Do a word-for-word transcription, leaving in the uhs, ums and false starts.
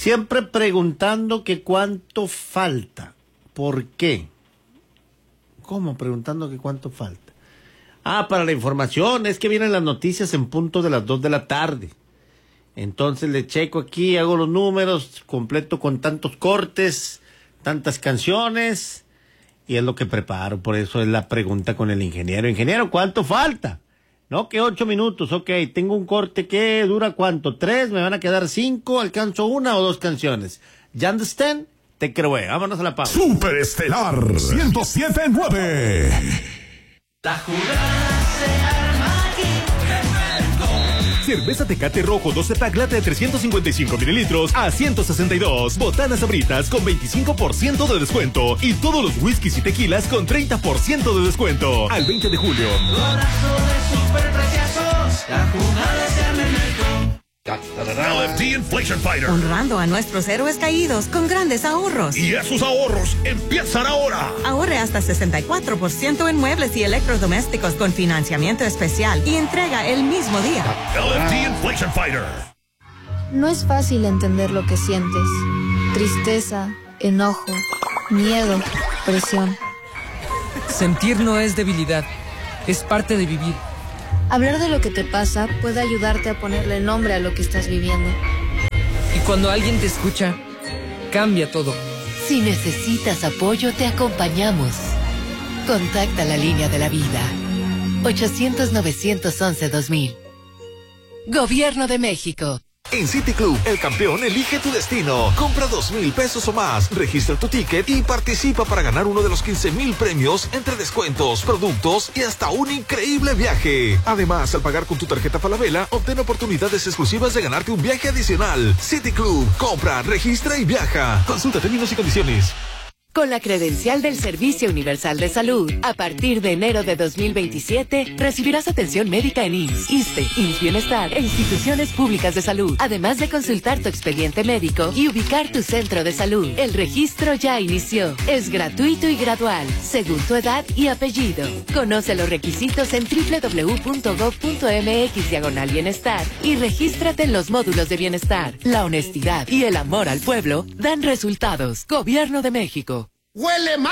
Siempre preguntando que cuánto falta. ¿Por qué? ¿Cómo preguntando que cuánto falta? Ah, para la información, es que vienen las noticias en punto de las dos de la tarde. Entonces le checo aquí, hago los números, completo con tantos cortes, tantas canciones, y es lo que preparo. Por eso es la pregunta con el ingeniero. Ingeniero, ¿cuánto falta? No, que ocho minutos, ok, tengo un corte que dura ¿cuánto? ¿Tres? ¿Me van a quedar cinco? ¿Alcanzo una o dos canciones? ¿Ya understand? Te creo, eh. Vámonos a la pausa. Super Estelar ciento siete punto nueve. La jugada se arma aquí. Cerveza Tecate Rojo doce pack lata de trescientos cincuenta y cinco mililitros a ciento sesenta y dos. Botanas Sabritas con veinticinco por ciento de descuento. Y todos los whiskies y tequilas con treinta por ciento de descuento. Al veinte de julio. Golazo de superpreciosos. La jugada se arma en Merco. L F T Inflation Fighter. Honrando a nuestros héroes caídos con grandes ahorros. Y esos ahorros empiezan ahora. Ahorre hasta sesenta y cuatro por ciento en muebles y electrodomésticos con financiamiento especial y entrega el mismo día. L F T Inflation Fighter. No es fácil entender lo que sientes. Tristeza, enojo, miedo, presión. Sentir no es debilidad, es parte de vivir. Hablar de lo que te pasa puede ayudarte a ponerle nombre a lo que estás viviendo. Y cuando alguien te escucha, cambia todo. Si necesitas apoyo, te acompañamos. Contacta la línea de la vida. ochocientos, novecientos once, dos mil. Gobierno de México. En City Club, el campeón elige tu destino. Compra dos mil pesos o más, registra tu ticket y participa para ganar uno de los quince mil premios entre descuentos, productos y hasta un increíble viaje. Además, al pagar con tu tarjeta Falabella, obtén oportunidades exclusivas de ganarte un viaje adicional. City Club, compra, registra y viaja. Consulta términos y condiciones. Con la credencial del Servicio Universal de Salud, a partir de enero de dos mil veintisiete, recibirás atención médica en I M S S, ISSSTE, I M S S Bienestar e instituciones públicas de salud, además de consultar tu expediente médico y ubicar tu centro de salud. El registro ya inició. Es gratuito y gradual, según tu edad y apellido. Conoce los requisitos en doble u doble u doble u punto gob punto eme equis diagonal bienestar y regístrate en los módulos de bienestar. La honestidad y el amor al pueblo dan resultados. Gobierno de México. ¡Huele mal!